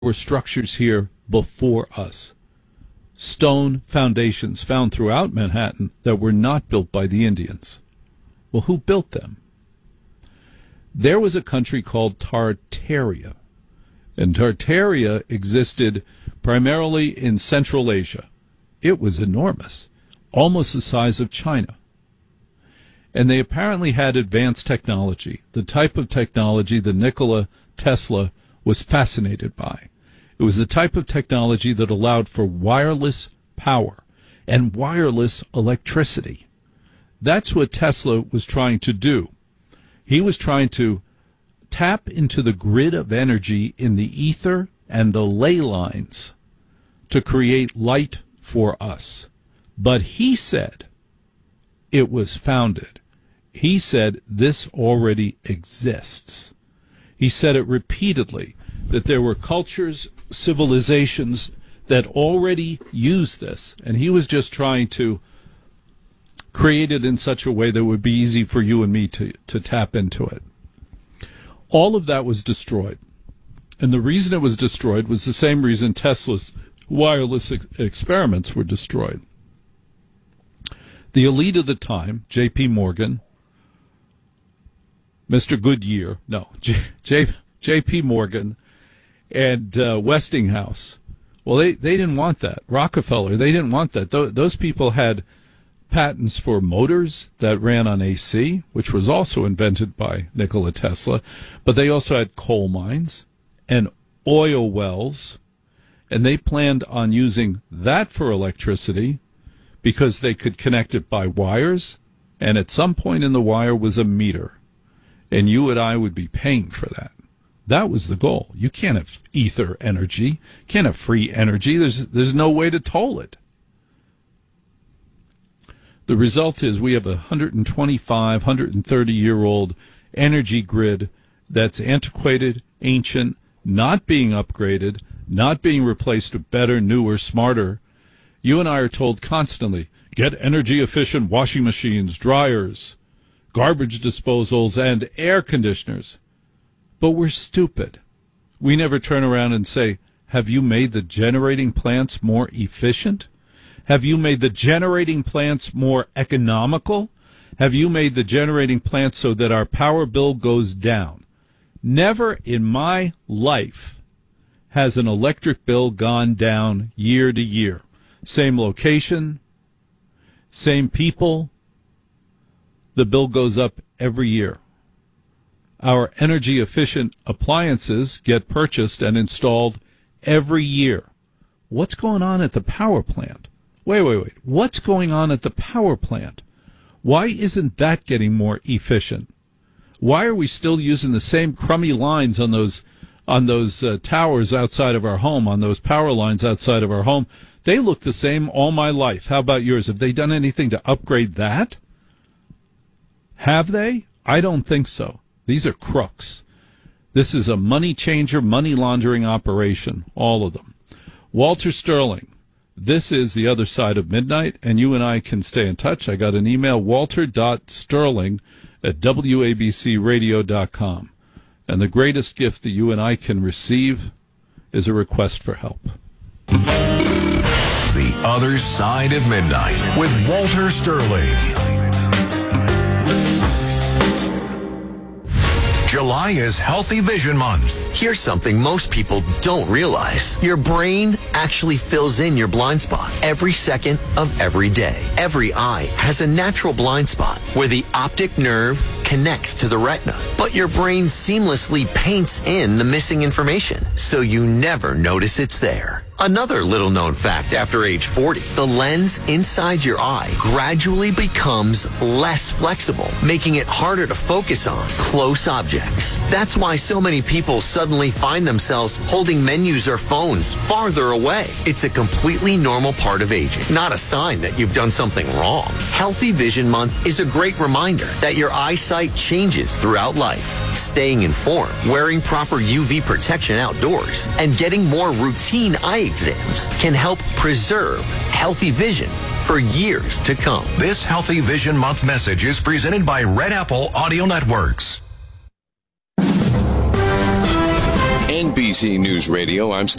were structures here before us. Stone foundations found throughout Manhattan that were not built by the Indians. Well, who built them? There was a country called Tartaria, and Tartaria existed primarily in Central Asia. It was enormous, almost the size of China. And they apparently had advanced technology, the type of technology that Nikola Tesla was fascinated by. It was the type of technology that allowed for wireless power and wireless electricity. That's what Tesla was trying to do. He was trying to tap into the grid of energy in the ether and the ley lines to create light for us. But he said it was founded. He said this already exists. He said it repeatedly, that there were cultures, civilizations that already used this, and he was just trying to create it in such a way that would be easy for you and me to tap into it. All of that was destroyed. And the reason it was destroyed was the same reason Tesla's wireless experiments were destroyed. The elite of the time, J.P. Morgan, Mr. Goodyear, J.P. Morgan, and Westinghouse, well, they didn't want that. Rockefeller, they didn't want that. Those people had patents for motors that ran on AC, which was also invented by Nikola Tesla, but they also had coal mines and oil wells, and they planned on using that for electricity because they could connect it by wires, and at some point in the wire was a meter, and you and I would be paying for that. That was the goal. You can't have ether energy, can't have free energy. There's no way to toll it. The result is we have a 125, 130-year-old energy grid that's antiquated, ancient, not being upgraded, not being replaced with better, newer, smarter. You and I are told constantly, get energy-efficient washing machines, dryers, garbage disposals, and air conditioners. But we're stupid. We never turn around and say, have you made the generating plants more efficient? Have you made the generating plants more economical? Have you made the generating plants so that our power bill goes down? Never in my life has an electric bill gone down year to year. Same location, same people. The bill goes up every year. Our energy-efficient appliances get purchased and installed every year. What's going on at the power plant? Wait. What's going on at the power plant? Why isn't that getting more efficient? Why are we still using the same crummy lines on those towers outside of our home, on those power lines outside of our home? They look the same all my life. How about yours? Have they done anything to upgrade that? Have they? I don't think so. These are crooks. This is a money changer, money laundering operation, all of them. Walter Sterling, this is The Other Side of Midnight, and you and I can stay in touch. I got an email, walter.sterling@wabcradio.com. And the greatest gift that you and I can receive is a request for help. The Other Side of Midnight with Walter Sterling. July is Healthy Vision Month. Here's something most people don't realize. Your brain actually fills in your blind spot every second of every day. Every eye has a natural blind spot where the optic nerve connects to the retina, but your brain seamlessly paints in the missing information, so you never notice it's there. Another little known fact after age 40, the lens inside your eye gradually becomes less flexible, making it harder to focus on close objects. That's why so many people suddenly find themselves holding menus or phones farther away. It's a completely normal part of aging, not a sign that you've done something wrong. Healthy Vision Month is a great reminder that your eyesight changes throughout life. Staying informed, wearing proper UV protection outdoors, and getting more routine eye exams can help preserve healthy vision for years to come. This Healthy Vision Month message is presented by Red Apple Audio Networks. NBC News Radio, I'm